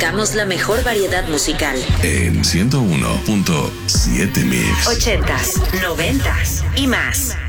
presentamos la mejor variedad musical en 101.7 Mix. 80s, 90s y más.